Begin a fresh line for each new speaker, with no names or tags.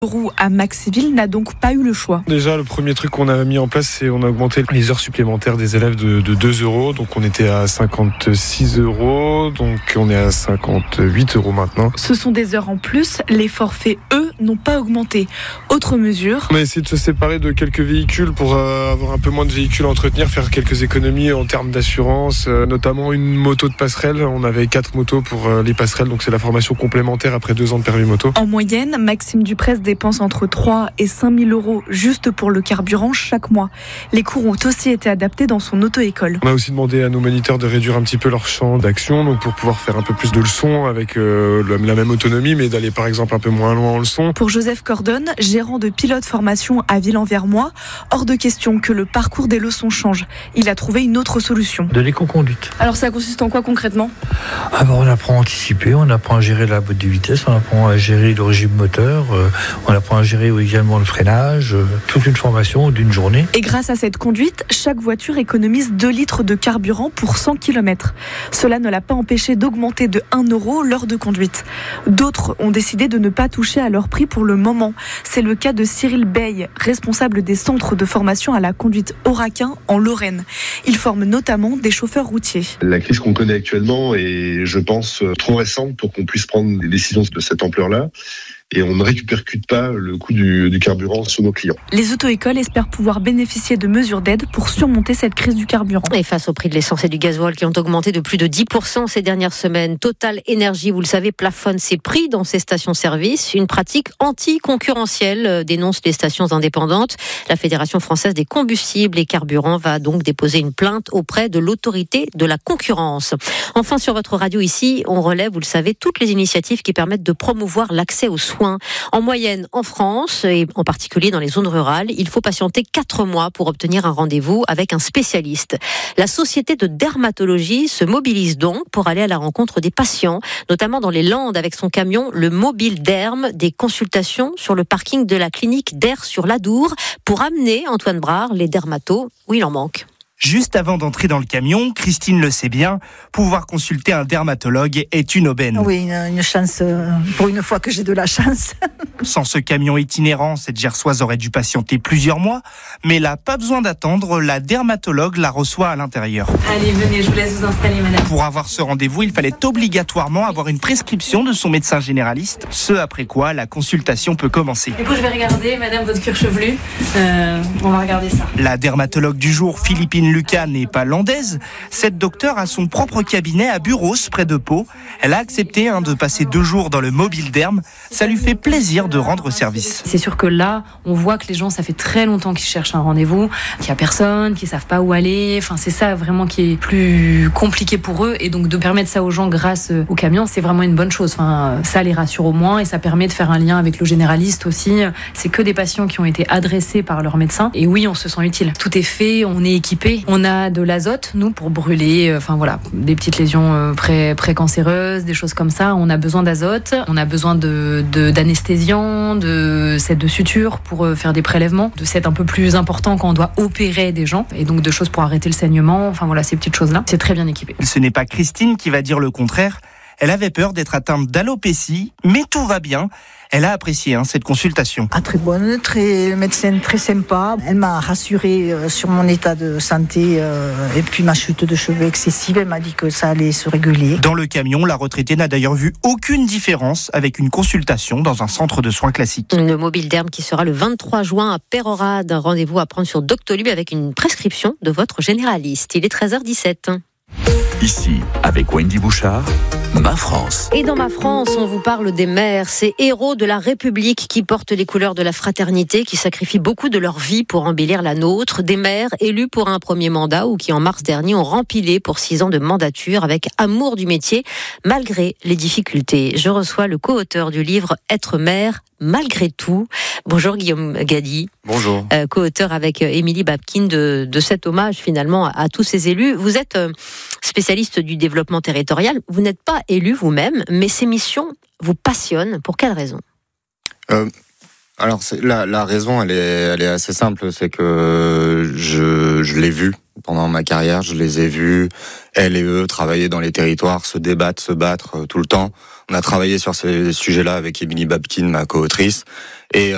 Roux à Maxéville n'a donc pas eu le choix.
Déjà, le premier truc qu'on a mis en place, c'est on a augmenté les heures supplémentaires des élèves de 2 euros. Donc on était à 56 euros, donc on est à 58 euros maintenant.
Ce sont des heures en plus, les forfaits, eux, n'ont pas augmenté. Autre mesure.
On a essayé de se séparer de quelques véhicules pour avoir un peu moins de véhicules à entretenir, faire quelques économies en termes d'assurance, notamment une moto de passerelle. On avait 4 motos pour les passerelles, donc c'est la formation complémentaire après 2 ans de permis moto.
En moyenne, Maxime Duprez dépense entre 3 et 5 000 euros juste pour le carburant chaque mois. Les cours ont aussi été adaptés dans son auto-école.
On a aussi demandé à nos moniteurs de réduire un petit peu leur champ d'action, donc pour pouvoir faire un peu plus de leçons avec la même autonomie, mais d'aller par exemple un peu moins loin en leçon.
Pour Joseph Cordon, gérant de pilote formation à Ville-en-Vermois, hors de question que le parcours des leçons change. Il a trouvé une autre solution.
De l'éco-conduite.
Alors ça consiste en quoi concrètement ?
On apprend à anticiper, on apprend à gérer la boîte de vitesse, on apprend à gérer le régime moteur, on apprend à gérer également le freinage, toute une formation d'une journée.
Et grâce à cette conduite, chaque voiture économise 2 litres de carburant pour 100 km. Cela ne l'a pas empêché d'augmenter de 1 euro l'heure de conduite. D'autres ont décidé de ne pas toucher à leur prix pour le moment. C'est le cas de Cyril Bey, responsable des centres de formation à la conduite Oraquin en Lorraine. Il forme notamment des chauffeurs routiers.
La crise qu'on connaît actuellement est, je pense, trop récente pour qu'on puisse prendre des décisions de cette ampleur-là. Et on ne répercute pas le coût du carburant sur nos clients.
Les auto-écoles espèrent pouvoir bénéficier de mesures d'aide pour surmonter cette crise du carburant.
Et face au prix de l'essence et du gasoil qui ont augmenté de plus de 10% ces dernières semaines, Total Énergie, vous le savez, plafonne ses prix dans ses stations-service. Une pratique anti-concurrentielle, dénoncent les stations indépendantes. La Fédération française des combustibles et carburants va donc déposer une plainte auprès de l'autorité de la concurrence. Enfin, sur votre radio ici, on relève, vous le savez, toutes les initiatives qui permettent de promouvoir l'accès aux soins. En moyenne, en France, et en particulier dans les zones rurales, il faut patienter 4 mois pour obtenir un rendez-vous avec un spécialiste. La société de dermatologie se mobilise donc pour aller à la rencontre des patients, notamment dans les Landes avec son camion, le Mobile Derm, des consultations sur le parking de la clinique d'Air sur l'Adour pour amener, Antoine Brard, les dermatos où il en manque.
Juste avant d'entrer dans le camion, Christine le sait bien, pouvoir consulter un dermatologue est une aubaine.
Oui, une chance, pour une fois que j'ai de la chance.
Sans ce camion itinérant, cette Gersoise aurait dû patienter plusieurs mois, mais là, pas besoin d'attendre, la dermatologue la reçoit à l'intérieur.
Allez, venez, je vous laisse vous installer, madame.
Pour avoir ce rendez-vous, il fallait obligatoirement avoir une prescription de son médecin généraliste, ce après quoi la consultation peut commencer.
Du coup, je vais regarder, madame, votre cuir chevelu. On va regarder ça.
La dermatologue du jour, Philippine Lucas, n'est pas landaise. Cette docteure a son propre cabinet à Buros, près de Pau. Elle a accepté de passer 2 jours dans le Mobile Derm. Ça lui fait plaisir de rendre service.
C'est sûr que là, on voit que les gens, ça fait très longtemps qu'ils cherchent un rendez-vous, qu'il n'y a personne, qu'ils ne savent pas où aller. Enfin, c'est ça vraiment qui est plus compliqué pour eux. Et donc, de permettre ça aux gens grâce au camion, c'est vraiment une bonne chose. Enfin, ça les rassure au moins et ça permet de faire un lien avec le généraliste aussi. C'est que des patients qui ont été adressés par leur médecin. Et oui, on se sent utile. Tout est fait, on est équipé. On a de l'azote, nous, pour brûler, des petites lésions précancéreuses, des choses comme ça. On a besoin d'azote, on a besoin d'anesthésiants, de sets de suture pour faire des prélèvements, de sets un peu plus importants quand on doit opérer des gens, et donc de choses pour arrêter le saignement, ces petites choses-là. C'est très bien équipé.
Ce n'est pas Christine qui va dire le contraire. Elle avait peur d'être atteinte d'alopécie, mais tout va bien. Elle a apprécié cette consultation.
Très bonne, le médecin très sympa. Elle m'a rassurée sur mon état de santé et puis ma chute de cheveux excessive. Elle m'a dit que ça allait se réguler.
Dans le camion, la retraitée n'a d'ailleurs vu aucune différence avec une consultation dans un centre de soins classique.
Le Mobile Derm qui sera le 23 juin à Pérorade. Un rendez-vous à prendre sur Doctolib avec une prescription de votre généraliste. Il est 13h17.
Ici, avec Wendy Bouchard, Ma France.
Et dans Ma France, on vous parle des maires, ces héros de la République qui portent les couleurs de la fraternité, qui sacrifient beaucoup de leur vie pour embellir la nôtre. Des maires élus pour un premier mandat ou qui, en mars dernier, ont rempilé pour 6 ans de mandature avec amour du métier, malgré les difficultés. Je reçois le co-auteur du livre Être maire, malgré tout. Bonjour Guillaume Gady.
Bonjour.
Co-auteur avec Émilie Babkin de cet hommage finalement à tous ces élus. Vous êtes spécialiste du développement territorial. Vous n'êtes pas élu vous-même, mais ces missions vous passionnent. Pour quelle raison ?
Alors la raison, elle est assez simple. C'est que je l'ai vu pendant ma carrière. Je les ai vus, elle et eux, travailler dans les territoires, se débattre, se battre tout le temps. On a travaillé sur ces sujets-là avec Émilie Babkin, ma co-autrice. Et